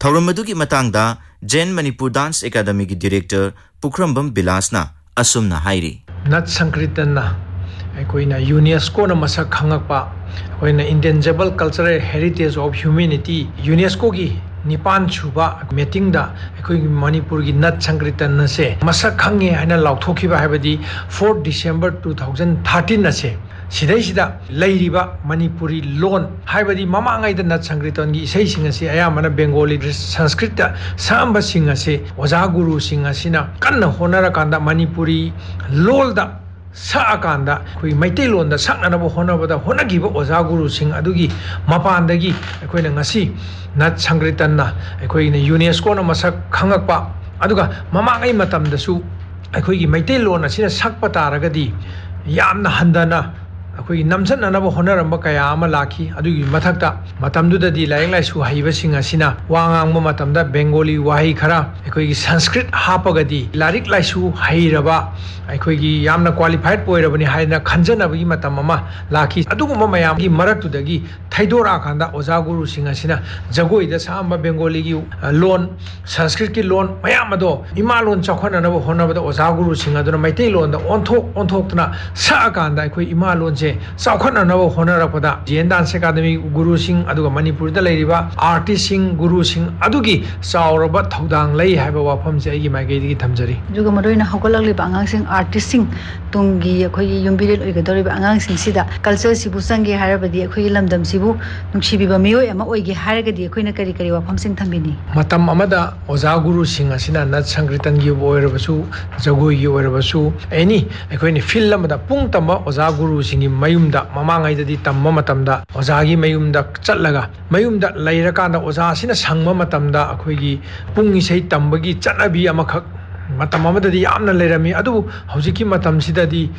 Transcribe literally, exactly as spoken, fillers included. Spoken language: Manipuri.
ꯊꯧꯔꯝ ꯑꯗꯨꯒꯤ ꯃꯇꯥꯡꯗ ꯖꯦꯟ ꯃꯅꯤꯄꯨꯔ ꯗꯥꯟꯁ ꯑꯦꯀꯥꯗꯃꯤꯒꯤ ꯗꯤꯔꯦꯛꯇꯔ ꯄꯨꯈ꯭ꯔꯝꯕꯝ ꯕꯤꯂꯥꯁꯅ ꯑꯁꯨꯝꯅ ꯍꯥꯏꯔꯤ ꯅꯠ ꯁꯪꯀ꯭ꯔꯤꯇꯟꯅ ꯑꯩꯈꯣꯏꯅ ꯌꯨꯅꯦꯁꯀꯣꯅ ꯃꯁꯛ ꯈꯪꯉꯛꯄ ꯑꯩꯈꯣꯏꯅ intangible cultural heritage of humanity ꯌꯨꯅꯦꯁꯀꯣꯒꯤ ꯅꯤꯄꯥꯟ ꯁꯨꯕ ꯃꯤꯇꯤꯡꯗ ꯑꯩꯈꯣꯏꯒꯤ ꯃꯅꯤꯄꯨꯔꯒꯤ ꯅꯠ ꯁꯪꯀ꯭ꯔꯤꯇꯟ ꯑꯁꯦ ꯃꯁꯛ ꯈꯪꯉꯦ ꯍꯥꯏꯅ ꯂꯥꯎꯊꯣꯛꯈꯤꯕ ꯍꯥꯏꯕꯗꯤ four December two thousand thirteen ꯑꯁꯦ ꯁꯤꯗꯩꯁꯤꯗ ꯂꯩꯔꯤꯕ ꯃꯅꯤꯄꯨꯔꯤ ꯂꯣꯟ ꯍꯥꯏꯕꯗꯤ ꯃꯃꯥꯡꯉꯩꯗ ꯅꯠ ꯁꯪꯀ꯭ꯔꯤꯇꯟꯒꯤ ꯏꯁꯩꯁꯤꯡ ꯑꯁꯤ ꯑꯌꯥꯝꯕꯅ ꯕꯦꯡꯒꯣꯂꯤ ꯁꯪꯁꯀ꯭ꯔꯤꯠꯇ ꯁꯛꯑꯝꯕꯁꯤꯡ ꯑꯁꯤ ꯑꯣꯖꯥ ꯒꯨꯔꯨꯁꯤꯡ ꯑꯁꯤꯅ ꯀꯟꯅ ꯍꯣꯠꯅꯔꯀꯥꯟꯗ ꯃꯅꯤꯄꯨꯔꯤ ꯂꯣꯜꯗ ꯁꯛꯑꯀꯥꯟꯗ ꯑꯩꯈꯣꯏ ꯃꯩꯇꯩꯂꯣꯟꯗ ꯁꯛꯅꯅꯕ ꯍꯣꯠꯅꯕꯗ ꯍꯣꯠꯅꯈꯤꯕ ꯑꯣꯖꯥ ꯒꯨꯔꯨꯁꯤꯡ ꯑꯗꯨꯒꯤ ꯃꯄꯥꯟꯗꯒꯤ ꯑꯩꯈꯣꯏꯅ ꯉꯁꯤ ꯅꯠ ꯁꯪꯀ꯭ꯔꯤꯇꯟꯅ ꯑꯩꯈꯣꯏꯅ ꯌꯨꯅꯦꯁꯀꯣꯅ ꯃꯁꯛ ꯈꯪꯉꯛꯄ ꯑꯗꯨꯒ ꯃꯃꯥꯡꯉꯩ ꯃꯇꯝꯗꯁꯨ ꯑꯩꯈꯣꯏꯒꯤ ꯃꯩꯇꯩꯂꯣꯟ ꯑꯁꯤꯅ ꯁꯛꯄ ꯇꯥꯔꯒꯗꯤ ꯌꯥꯝꯅ ꯍꯟꯊꯅ ꯑꯩꯈꯣꯏꯒꯤ ꯅꯝꯖꯟꯅꯅꯕ ꯍꯣꯠꯅꯔꯝꯕ ꯀꯌా ꯑꯃ ꯂꯥꯛꯈꯤ ꯑꯗꯨꯒꯤ ꯃꯊꯛꯇ ꯃꯇꯝꯗꯨꯗꯗꯤ ꯂꯥꯏꯔꯤꯛ ꯂꯥꯏꯁꯨ ꯍꯩꯕꯁꯤꯡ ꯑꯁꯤꯅ ꯋꯥ ꯉꯥꯡꯕ ꯃꯇꯝꯗ ꯕꯦꯡꯒꯣꯂꯤ ꯋꯥꯍꯩ ꯈꯔ ꯑꯩꯈꯣꯏꯒꯤ ꯁꯪꯁꯀ꯭ꯔꯤꯠ ꯍꯥꯞꯄꯒꯗꯤ ꯂꯥꯏꯔꯤꯛ ꯂꯥꯏꯁꯨ ꯍꯩꯔꯕ ꯑꯩꯈꯣꯏꯒꯤ ꯌꯥꯝꯅ ꯀ꯭ꯋꯥꯂꯤꯐꯥꯏꯠ ꯑꯣꯏꯔꯕꯅꯤ ꯍꯥꯏꯅ ꯈꯟꯖꯅꯕꯒꯤ ꯃꯇꯝ ꯑꯃ ꯂꯥꯛꯈꯤ ꯑꯗꯨꯒꯨꯝꯕ ꯃꯌꯥꯝꯒꯤ ꯃꯔꯛꯇꯨꯗꯒꯤ ꯊꯩꯗꯣꯔꯛꯑꯀꯥꯟꯗ ꯑꯣꯖꯥ ꯒꯨꯔꯨꯁꯤꯡ ꯑꯁꯤꯅ ꯖꯒꯣꯏꯗ ꯁꯛꯑꯝꯕ ꯕꯦꯡꯒꯣꯂꯤꯒꯤ ꯂꯣꯟ ꯁꯪꯁꯀ꯭ꯔꯤꯠꯀꯤ ꯂꯣꯟ ꯃꯌꯥꯝ ꯑꯗꯣ ꯏꯃꯥꯂꯣꯟ ꯆꯥꯎꯈꯠꯅꯅꯕ ꯍꯣꯠꯅꯕꯗ ꯑꯣꯖꯥ ꯒꯨꯔꯨꯁꯤꯡ ꯑꯗꯨꯅ ꯃꯩꯇꯩꯂꯣꯟꯗ ꯑꯣꯟꯊꯣꯛ ꯑꯣꯟꯊꯣꯛꯇꯅ ꯁꯛꯑꯀꯥꯟꯗ ꯑꯩꯈꯣꯏ ꯏꯃꯥꯂꯣꯟꯁꯦ ꯆꯥꯎꯈꯠꯅꯅꯕ ꯍꯣꯠꯅꯔꯛꯄꯗ ꯖꯦꯟ ꯗꯥꯟꯁ ꯑꯦꯀꯥꯗꯃꯤ ꯒꯨꯔꯨꯁꯤꯡ ꯑꯗꯨꯒ ꯃꯅꯤꯄꯨꯔꯗ ꯂꯩꯔꯤꯕ ꯑꯥꯔꯇꯤꯁꯁꯤꯡ ꯒꯨꯔꯨꯁꯤꯡ ꯑꯗꯨꯒꯤ ꯆꯥꯎꯔꯕ ꯊꯧꯗꯥꯡ ꯂꯩ ꯍꯥꯏꯕ ꯋꯥꯐꯝꯁꯦ ꯑꯩꯒꯤ ꯃꯥꯏꯀꯩꯗꯒꯤ ꯊꯝꯖꯔꯤ ꯑꯗꯨꯒ ꯃꯔꯨꯑꯣꯏꯅ ꯍꯧꯒꯠꯂꯛꯂꯤꯕ ꯑꯉꯥꯡꯁꯤꯡ ꯑꯥꯔꯇꯤꯁꯁꯤꯡ ꯇꯨꯡꯒꯤ ꯑꯩꯈꯣꯏꯒꯤ ꯌꯨꯝꯕꯤꯔꯦꯜ ꯑꯣꯏꯒꯗꯧꯔꯤꯕ ꯑꯉꯥꯡꯁꯤꯡꯁꯤꯗ ꯀꯜꯆꯔꯁꯤꯕꯨ ꯆꯪꯒꯦ ꯍꯥꯏꯔꯕꯗꯤ ꯑꯩꯈꯣꯏꯒꯤ ꯂꯝꯗꯝꯁꯤꯕꯨ ꯅꯨꯡꯁꯤꯕꯤꯕ ꯃꯤꯑꯣꯏ ꯑꯃ ꯑꯣꯏꯒꯦ ꯍꯥꯏꯔꯒꯗꯤ ꯑꯩꯈꯣꯏꯅ ꯀꯔꯤ ꯀꯔꯤ ꯋꯥꯐꯝꯁꯤꯡ ꯊꯝꯕꯤꯅꯤ ꯃꯇꯝ ꯑꯃꯗ ꯑꯣꯖా ꯒꯨꯔꯨꯁꯤꯡ ꯑꯁꯤꯅ ꯅꯠ ꯁꯪꯀ꯭ꯔꯤꯇꯟꯒꯤ ꯑꯣꯏꯔꯕꯁꯨ ꯖꯒꯣꯏꯒꯤ ꯑꯣꯏꯔꯕꯁꯨ ꯑꯦꯅꯤ ꯑꯩꯈꯣꯏꯅ ꯐꯤꯜ ꯑꯃꯗ ꯄꯨꯡ ꯇꯝꯕ ꯑꯣꯖꯥ ꯒꯨꯔꯨꯁꯤꯡꯒꯤ ꯃꯌꯨꯝꯗ ꯃꯃꯥꯡꯉꯩꯗꯗꯤ ꯇꯝꯕ ꯃꯇꯝꯗ ꯑꯣꯖꯥꯒꯤ ꯃꯌꯨꯝꯗ ꯆꯠꯂꯒ ꯃꯌꯨꯝꯗ ꯂꯩꯔꯀꯥꯟꯗ ꯑꯣꯖꯥ ꯑꯁꯤꯅ ꯁꯪꯕ ꯃꯇꯝꯗ ꯑꯩꯈꯣꯏꯒꯤ ꯄꯨꯡ ꯏꯁꯩ ꯇꯝꯕꯒꯤ ꯆꯠꯅꯕꯤ ꯑꯃꯈꯛ ꯃꯇꯝ ꯑꯃꯗꯗꯤ ꯌꯥꯝꯅ ꯂꯩꯔꯝꯃꯤ ꯑꯗꯨꯕꯨ ꯍꯧꯖꯤꯛꯀꯤ ꯃꯇꯝꯁꯤꯗꯗꯤ